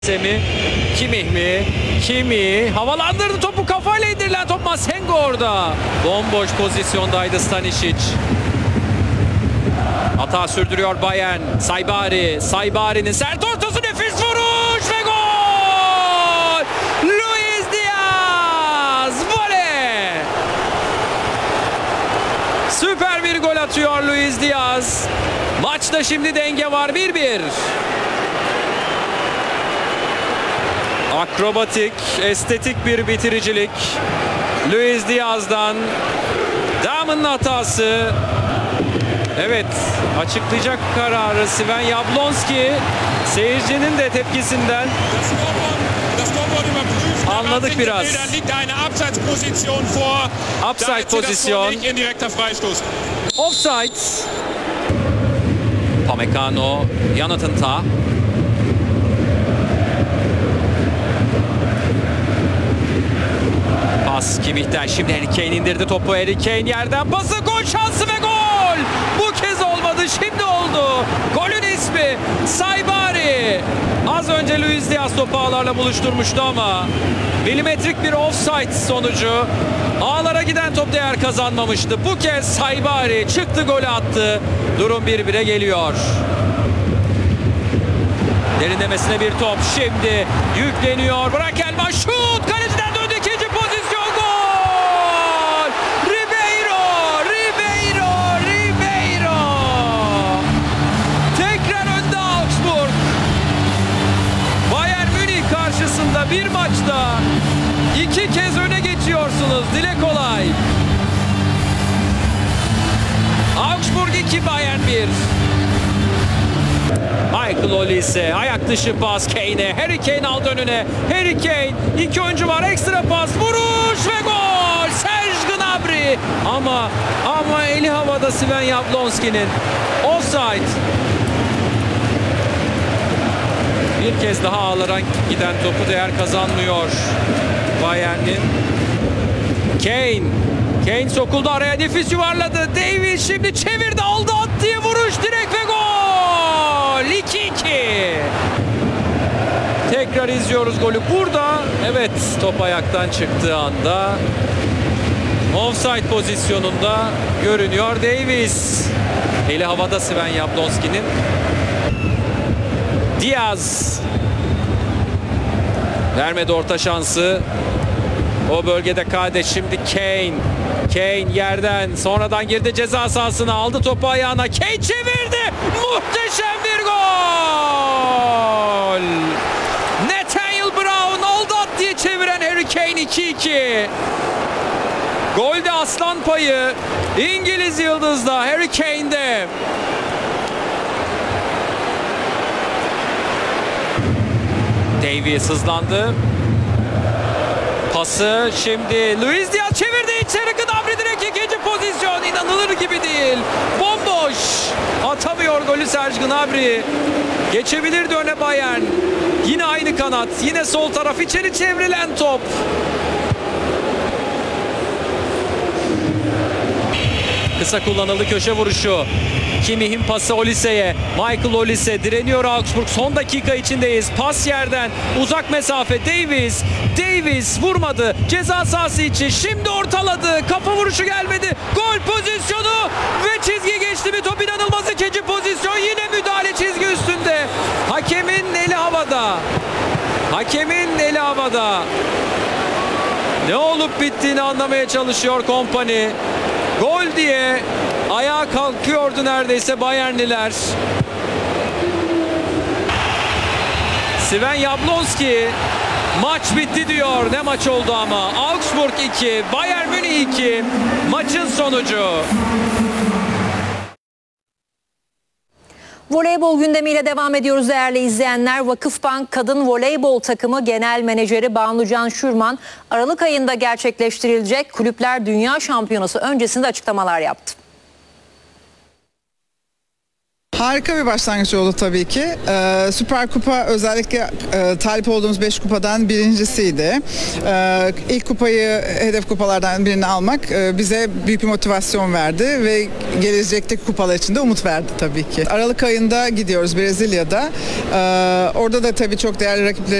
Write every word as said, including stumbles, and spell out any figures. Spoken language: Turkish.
mi? Kimih mi? Kimi? Havalandırdı topu, kafayla indirilen top, Masengo orada. Bomboş pozisyondaydı Stanisic. Hata sürdürüyor Bayern. Saibari. Saibari'nin sert ortası, nefis vuruş ve gol! Luis Diaz! Voley! Süper bir gol atıyor Luis Diaz. Maçta şimdi denge var, bir bir. Akrobatik, estetik bir bitiricilik. Luis Diaz'dan. Damon'un hatası. Evet, açıklayacak kararı Sven Jablonski. Seyircinin de tepkisinden anladık biraz. Upside pozisyon. Offside. Pamecano, Jonathan Tah. Pas Kimih'ten, şimdi Harry Kane indirdi topu. Harry Kane yerden pası, gol şansı ve gol! Bu kez olmadı, şimdi oldu. Golün ismi Saibari. Az önce Luis Diaz topu ağlarla buluşturmuştu ama milimetrik bir offside sonucu ağlara giden top değer kazanmamıştı. Bu kez Saibari çıktı, golü attı. Durum bir bire geliyor. Derinlemesine bir top, şimdi yükleniyor. Brakelman şut, kaleciden döndü, ikinci pozisyon, gol! Ribeiro, Ribeiro, Ribeiro! Tekrar önde Augsburg. Bayern Münih karşısında bir maçta iki kez öne geçiyorsunuz. Dile kolay. Augsburg iki, Bayern bir. Michael Olise, ayak dışı pas Kane'e. Harry Kane aldı önüne. Harry Kane, iki oyuncu var, ekstra pas, vuruş ve gol! Serge Gnabry. Ama ama eli havada Sven Jablonski'nin. Offside. Bir kez daha ağlara giden topu değer kazanmıyor Bayern'in. Kane. Kane sokuldu araya, nefis yuvarladı. Davies şimdi çevirdi, aldı, attığı vuruş, direkt ve gol! iki iki. Tekrar izliyoruz golü. Burada evet, top ayaktan çıktığı anda offside pozisyonunda görünüyor Davies. Eli havada Sven Jablonski'nin. Diaz vermedi orta şansı. O bölgede Kade, şimdi Kane. Kane yerden sonradan girdi ceza sahasına, aldı topu ayağına. Kane çevirdi. Muhteşem bir gol. Nathaniel Brown oldu at diye çeviren Harry Kane, iki iki. Golde aslan payı İngiliz yıldızda, Harry Kane'de. Davies hızlandı. Pası şimdi Luis Diaz çevirdi içeri, Gnabry direkt ikinci pozisyon, inanılır gibi değil. Bomboş. Atamıyor golü Serge Gnabry. Geçebilirdi öne Bayern. Yine aynı kanat, yine sol taraf, içeri çevrilen top. Kısa kullanıldı, köşe vuruşu. Kimih'in pası Olise'ye. Michael Olise direniyor Augsburg. Son dakika içindeyiz. Pas yerden. Uzak mesafe. Davies. Davies vurmadı. Ceza sahası içi. Şimdi ortaladı. Kafa vuruşu gelmedi. Gol pozisyonu ve çizgi geçti mi top, inanılmaz ikinci pozisyon. Yine müdahale çizgi üstünde. Hakemin eli havada. Hakemin eli havada. Ne olup bittiğini anlamaya çalışıyor Kompany. Gol diye ayağa kalkıyordu neredeyse Bayernliler. Sven Jablonski maç bitti diyor. Ne maç oldu ama. Augsburg iki, Bayern Münih iki. Maçın sonucu. Voleybol gündemiyle devam ediyoruz değerli izleyenler. Vakıfbank Kadın Voleybol Takımı Genel Menajeri Banucan Şürman, Aralık ayında gerçekleştirilecek Kulüpler Dünya Şampiyonası öncesinde açıklamalar yaptı. Harika bir başlangıç oldu tabii ki. Ee, Süper Kupa özellikle e, talip olduğumuz beş kupadan birincisiydi. Ee, ilk kupayı hedef kupalardan birini almak e, bize büyük bir motivasyon verdi ve gelecekteki kupalar için de umut verdi tabii ki. Aralık ayında gidiyoruz Brezilya'da. Ee, orada da tabii çok değerli rakipler